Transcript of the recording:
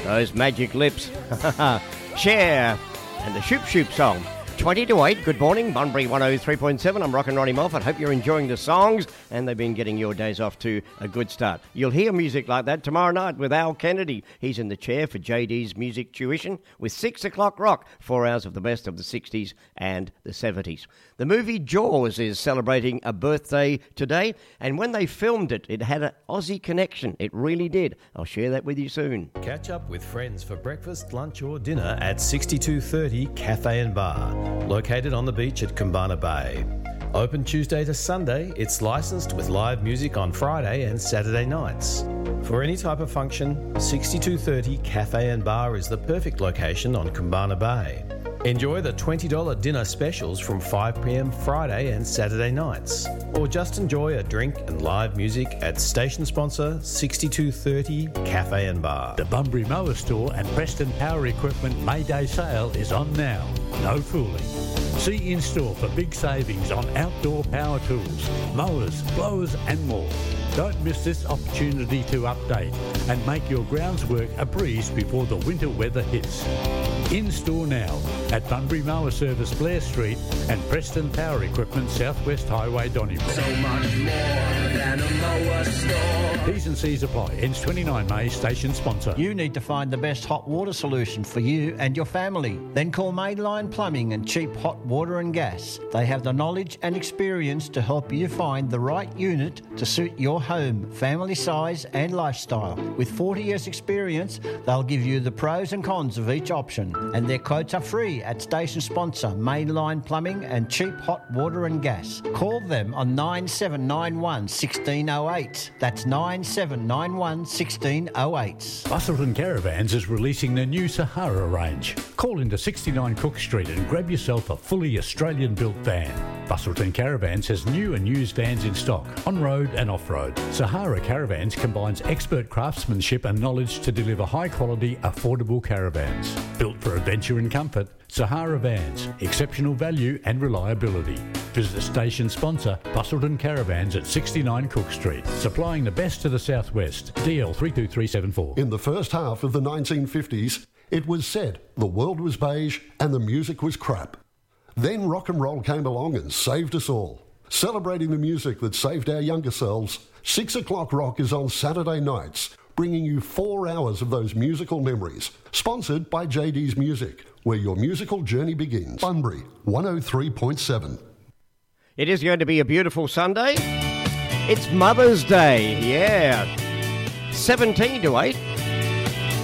Those magic lips. Cher and the Shoop Shoop song. 20 to 8, good morning, Bunbury 103.7. I'm Rockin' Ronnie Moffat. Hope you're enjoying the songs and they've been getting your days off to a good start. You'll hear music like that tomorrow night with Al Kennedy. He's in the chair for JD's Music Tuition with 6 o'clock rock, 4 hours of the best of the 60s and the 70s. The movie Jaws is celebrating a birthday today, and when they filmed it, it had an Aussie connection. It really did. I'll share that with you soon. Catch up with friends for breakfast, lunch or dinner at 6230 Cafe and Bar, located on the beach at Kumbana Bay. Open Tuesday to Sunday, it's licensed with live music on Friday and Saturday nights. For any type of function, 6230 Cafe and Bar is the perfect location on Kumbana Bay. Enjoy the $20 dinner specials from 5 p.m. Friday and Saturday nights. Or just enjoy a drink and live music at station sponsor 6230 Cafe and Bar. The Bunbury Mower Store and Preston Power Equipment May Day sale is on now. No fooling. See in store for big savings on outdoor power tools, mowers, blowers and more. Don't miss this opportunity to update and make your grounds work a breeze before the winter weather hits. In store now at Bunbury Mower Service Blair Street and Preston Power Equipment Southwest Highway Donnybrook. So much more than a mower store. T's and C's apply. Ends 29 May. Station sponsor. You need to find the best hot water solution for you and your family. Then call Mainline Plumbing and Cheap Hot Water and Gas. They have the knowledge and experience to help you find the right unit to suit your home, family size and lifestyle. With 40 years experience, they'll give you the pros and cons of each option. And their quotes are free at station sponsor Mainline Plumbing and Cheap Hot Water and Gas. Call them on 9791 1608. That's 9791 1608. Busselton Caravans is releasing the new Sahara range. Call into 69 Cook Street and grab yourself a fully Australian-built van. Busselton Caravans has new and used vans in stock, on-road and off-road. Sahara Caravans combines expert craftsmanship and knowledge to deliver high-quality, affordable caravans. Built for adventure and comfort, Sahara Vans, exceptional value and reliability. Visit the station sponsor, Busselton Caravans at 69 Cook Street, supplying the best to the southwest. DL 32374. In the first half of the 1950s, it was said the world was beige and the music was crap. Then rock and roll came along and saved us all. Celebrating the music that saved our younger selves, 6 o'clock rock is on Saturday nights, bringing you 4 hours of those musical memories. Sponsored by JD's Music, where your musical journey begins. Bunbury 103.7. It is going to be a beautiful Sunday. It's Mother's Day, yeah. 17 to 8.